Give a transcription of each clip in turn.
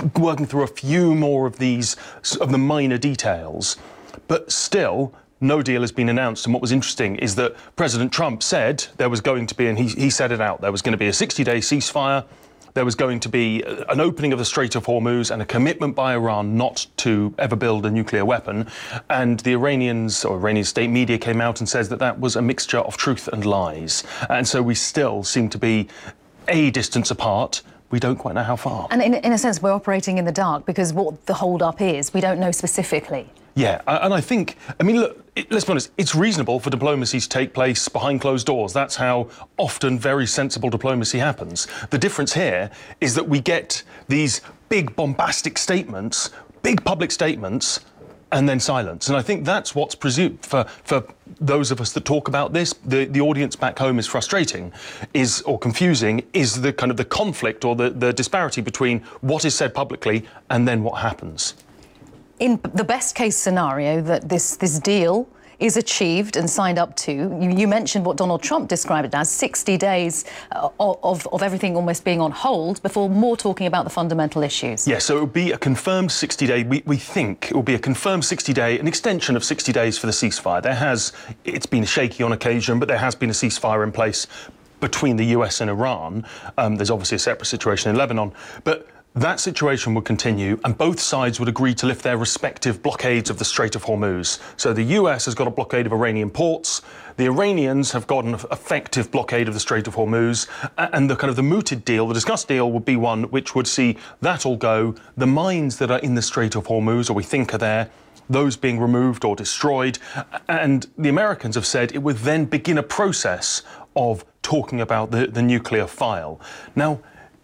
working through a few more of these, of the minor details. But still, no deal has been announced. And what was interesting is that President Trump said there was going to be, and he said it out, there was going to be a 60-day ceasefire. There was going to be an opening of the Strait of Hormuz and a commitment by Iran not to ever build a nuclear weapon. And the Iranians, or Iranian state media, came out and says that that was a mixture of truth and lies. And so we still seem to be a distance apart. We don't quite know how far. And in a sense, we're operating in the dark because what the hold-up is, we don't know specifically. Yeah, and I think, I mean, look, let's be honest, it's reasonable for diplomacy to take place behind closed doors. That's how often very sensible diplomacy happens. The difference here is that we get these big bombastic statements, big public statements, and then silence. And I think that's what's presumed for those of us that talk about this. The audience back home is frustrating, or confusing, is the kind of the conflict or the disparity between what is said publicly and then what happens. In the best case scenario that this deal is achieved and signed up to, you mentioned what Donald Trump described it as 60 days of everything almost being on hold before more talking about the fundamental issues. Yeah, so it will be a confirmed 60-day, we think it will be a confirmed 60-day, an extension of 60 days for the ceasefire. It's been shaky on occasion, but there has been a ceasefire in place between the US and Iran. There's obviously a separate situation in Lebanon, but that situation would continue, and both sides would agree to lift their respective blockades of the Strait of Hormuz. So the US has got a blockade of Iranian ports, the Iranians have got an effective blockade of the Strait of Hormuz, and the kind of the mooted deal, the discussed deal, would be one which would see that all go, the mines that are in the Strait of Hormuz, or we think are there, those being removed or destroyed, and the Americans have said it would then begin a process of talking about the nuclear file. Now,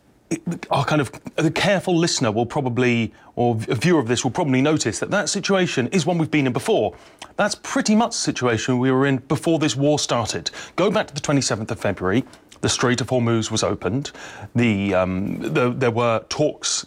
the careful listener will probably, or a viewer of this will probably notice that situation is one we've been in before. That's pretty much the situation we were in before this war started. Go back to the 27th of February. The Strait of Hormuz was opened. There were talks